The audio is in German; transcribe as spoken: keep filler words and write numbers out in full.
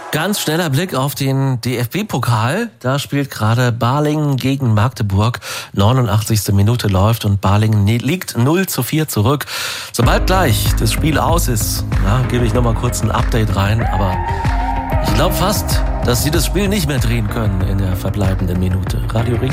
Ganz schneller Blick auf den D F B-Pokal. Da spielt gerade Balingen gegen Magdeburg. neunundachtzigste Minute läuft und Balingen liegt null zu vier zurück. Sobald gleich das Spiel aus ist, na, gebe ich nochmal kurz ein Update rein. Aber ich glaube fast, dass sie das Spiel nicht mehr drehen können in der verbleibenden Minute. Radio Ring.